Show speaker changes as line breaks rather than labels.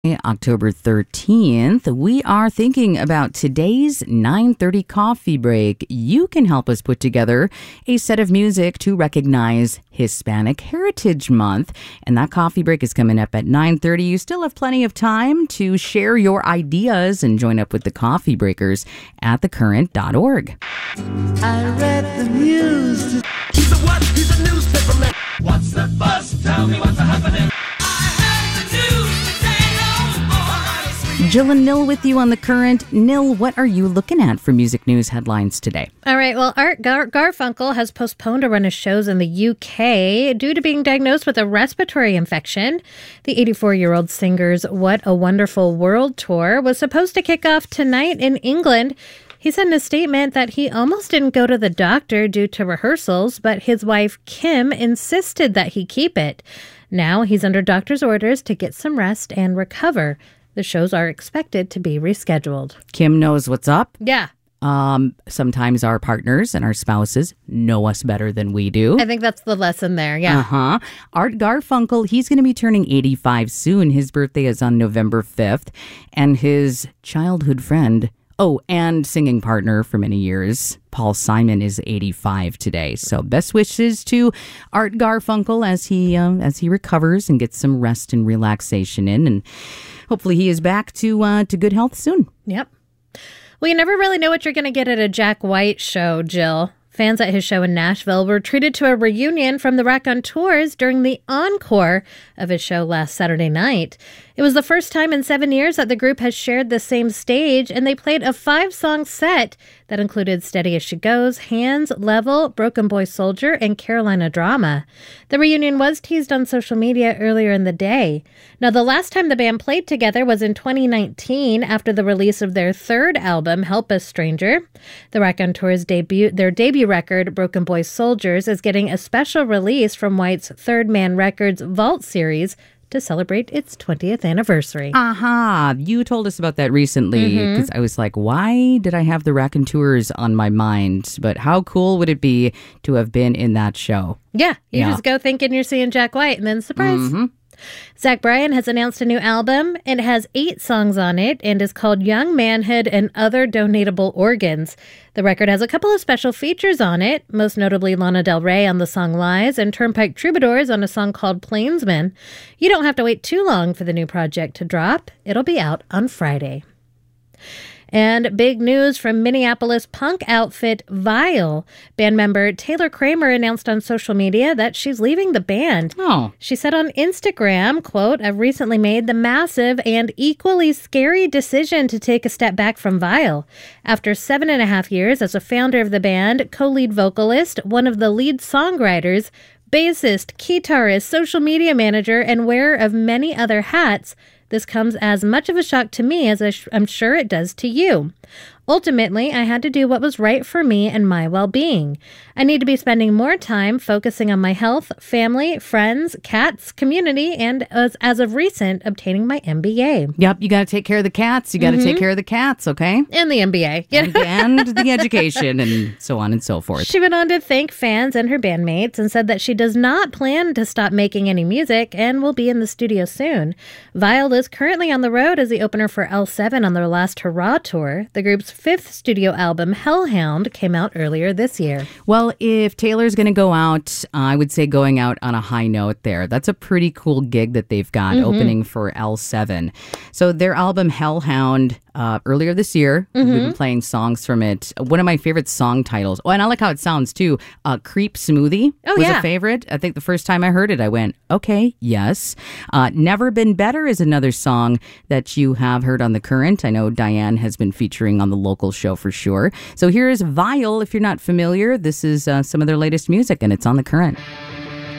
October 13th, we are thinking about today's 9:30 coffee break. You can help us put together a set of music to recognize Hispanic Heritage Month. And that coffee break is coming up at 9:30. You still have plenty of time to share your ideas and join up with the coffee breakers at thecurrent.org.
I read the news.
He's a what? He's a newspaper man. What's the buzz? Tell me what's happening.
Jill and Nil with you on The Current. Nil, what are you looking at for music news headlines today?
All right, well, Art Garfunkel has postponed a run of shows in the UK due to being diagnosed with a respiratory infection. The 84-year-old singer's What a Wonderful World tour was supposed to kick off tonight in England. He said in a statement that he almost didn't go to the doctor due to rehearsals, but his wife, Kim, insisted that he keep it. Now he's under doctor's orders to get some rest and recover. The shows are expected to be rescheduled.
Kim knows what's up.
Yeah.
Sometimes our partners and our spouses know us better than we do.
I think that's the lesson there, yeah.
Art Garfunkel, he's going to be turning 85 soon. His birthday is on November 5th. And his childhood friend, and singing partner for many years, Paul Simon, is 85 today. So best wishes to Art Garfunkel as he recovers and gets some rest and relaxation in. And hopefully he is back to good health soon.
Yep. Well, you never really know what you're going to get at a Jack White show, Jill. Fans at his show in Nashville were treated to a reunion from the Raconteurs during the encore of his show last Saturday night. It was the first time in 7 years that the group has shared the same stage, and they played a 5-song set that included Steady As She Goes, Hands, Level, Broken Boy Soldier, and Carolina Drama. The reunion was teased on social media earlier in the day. Now, the last time the band played together was in 2019 after the release of their third album, Help a Stranger. The Raconteurs' debut record, Broken Boy Soldiers, is getting a special release from White's Third Man Records Vault series to celebrate its 20th anniversary.
You told us about that recently because I was like, why did I have the Raconteurs on my mind? But how cool would it be to have been in that show?
Yeah, you just go thinking you're seeing Jack White and then surprise. Zach Bryan has announced a new album. It has 8 songs on it and is called Young Manhood and Other Donatable Organs. The record has a couple of special features on it, most notably Lana Del Rey on the song Lies and Turnpike Troubadours on a song called Plainsman. You don't have to wait too long for the new project to drop. It'll be out on Friday. And big news from Minneapolis punk outfit Vile. Band member Taylor Kramer announced on social media that she's leaving the band. She said on Instagram, quote, "I've recently made the massive and equally scary decision to take a step back from Vile. After 7.5 years as a founder of the band, co-lead vocalist, one of the lead songwriters, bassist, guitarist, social media manager, and wearer of many other hats, this comes as much of a shock to me as I'm sure it does to you. Ultimately, I had to do what was right for me and my well-being. I need to be spending more time focusing on my health, family, friends, cats, community, and as of recent, obtaining my MBA.
Yep, you got to take care of the cats. You got to take care of the cats, okay?
And the MBA.
And the education and so on and so forth.
She went on to thank fans and her bandmates and said that she does not plan to stop making any music and will be in the studio soon. Vile is currently on the road as the opener for L7 on their last Hurrah tour. The group's 5th studio album, Hellhound, came out earlier this year.
Well, if Taylor's going to go out, I would say going out on a high note there. That's a pretty cool gig that they've got opening for L7. So their album, Hellhound, earlier this year, we've been playing songs from it. One of my favorite song titles. Oh, and I like how it sounds too. Creep Smoothie was a favorite. I think the first time I heard it, I went, okay, yes. Never Been Better is another song that you have heard on The Current. I know Diane has been featuring on the local show for sure. So here is Vile, if you're not familiar. This is some of their latest music, and it's on The Current.